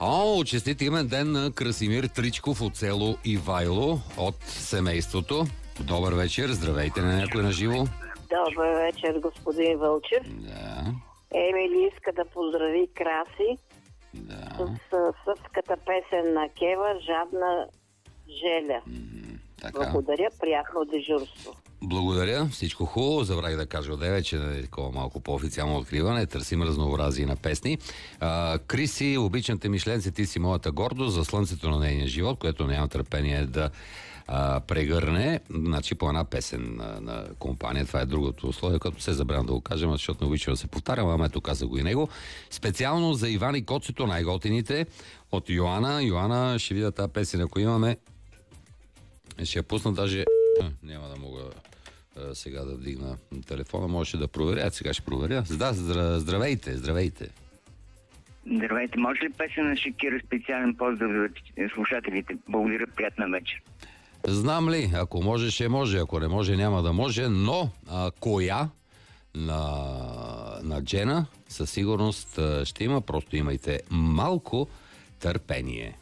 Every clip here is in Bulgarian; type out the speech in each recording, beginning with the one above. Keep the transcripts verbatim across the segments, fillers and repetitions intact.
О, честит имен ден на Красимир Тричков от село Ивайло от семейството. Добър вечер, здравейте на някой на живо. Добър вечер, господин Вълчев. Да. Емили иска да поздрави Краси Да. с сърската песен на Кева "Жадна желя". М, така. Благодаря, приятно дежурство. Благодаря, всичко хубаво. Забравих да кажа одеве, че е такова малко по-официално откриване. Търсим разнообразие на песни. А, Криси, обичам мишленце, ти си моята гордост за слънцето на нейния живот, което няма търпение да а, прегърне. Значи по една песен на, на компания. Това е другото условие, като се забравям да го кажем, защото не обичам да се повтарям, ама ето каза го и него. Специално за Иван и Коцето, най-готините от Йоана. Йоана, ще видя тази песен, ако имаме. Ще я пусна даже... А, няма да мога а, сега да вдигна телефона. Можеше да проверя. Сега ще проверя. Да, здравейте, здравейте. Здравейте. Може ли песен на Шакира специален поздрав за слушателите? Благодаря, приятна вечер. Знам ли? Ако може, ще може. Ако не може, няма да може. Но а, коя на, на Джена със сигурност ще има. Просто имайте малко търпение.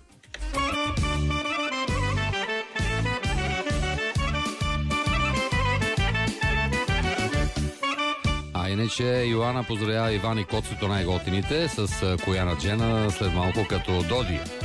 А иначе Йоана поздравява Иван и Коцето, най-готините, с коя на Джена след малко като Доди.